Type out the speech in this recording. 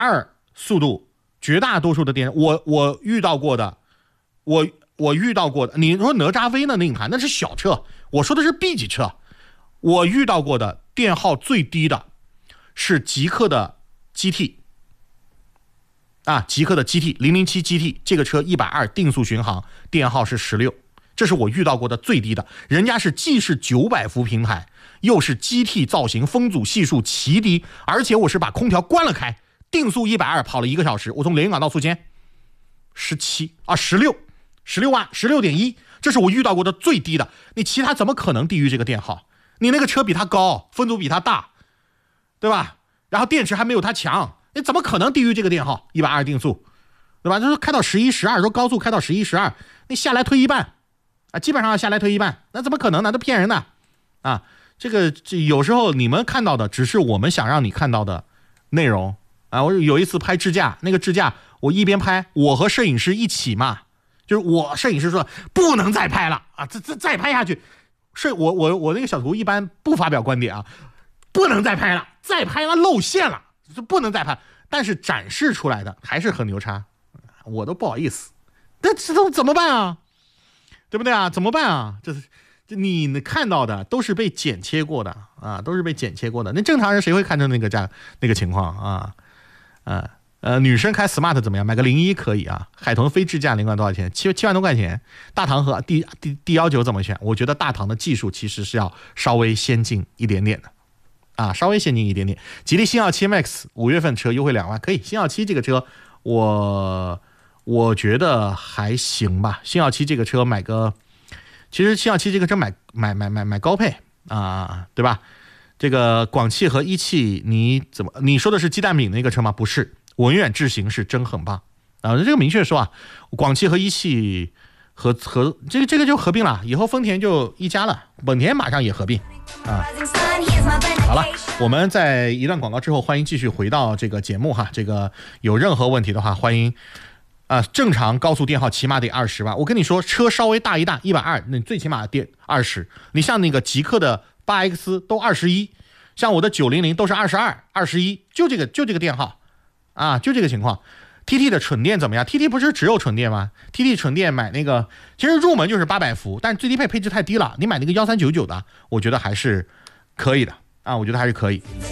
速度，绝大多数的电我遇到过的，我遇到过的，你说哪吒 V 呢？那硬盘那是小车，我说的是 B 级车。我遇到过的电耗最低的是极客的 GT 啊，极客的 GT 007 GT 这个车120定速巡航，电耗是16，这是我遇到过的最低的。人家是既是900伏平台，又是 GT 造型，风阻系数奇低，而且我是把空调关了开，定速120跑了1个小时，我从连云港到宿迁16瓦16.1，这是我遇到过的最低的。你其他怎么可能低于这个电耗？你那个车比它高，分组比它大，对吧？然后电池还没有它强，你怎么可能低于这个电耗？120定速，对吧？就是开到11、12，说高速开到11、12，你下来推一半啊，基本上要下来推一半，那怎么可能呢？都骗人的啊！这有时候你们看到的只是我们想让你看到的内容啊。我有一次拍支架，那个支架我一边拍，我和摄影师一起嘛，就是我摄影师说不能再拍了啊，再拍下去。我那个小图一般不发表观点啊，不能再拍了，再拍了露馅了，就不能再拍。但是展示出来的还是很牛叉，我都不好意思。这都怎么办啊？对不对啊？怎么办啊？这你看到的都是被剪切过的啊，都是被剪切过的。那正常人谁会看成那个情况啊？女生开 smart 怎么样？买个01可以啊。海豚非智驾0万多少钱？7万多块钱。大唐和 D19怎么选？我觉得大唐的技术其实是要稍微先进一点点的啊，稍微先进一点点。吉利星耀7 Max 5月份车优惠2万，可以。星耀7这个车我觉得还行吧。星耀7这个车其实星耀7这个车买高配啊，对吧？这个广汽和一汽你说的是鸡蛋饼那个车吗？不是。文远智行是真很棒啊！这个明确说啊，广汽和一汽和这个就合并了，以后丰田就一家了，本田马上也合并啊。好了，我们在一段广告之后，欢迎继续回到这个节目哈。这个有任何问题的话，欢迎正常高速电耗起码得20万。我跟你说，车稍微大120，那最起码电20。你像那个极客的8X 都21，像我的900都是22、21，就这个电耗。啊，就这个情况。TT 的纯电怎么样？ TT 不是只有纯电吗？ TT 纯电买那个其实入门就是800伏，但是最低配置太低了，你买那个1399的我觉得还是可以的啊，我觉得还是可以。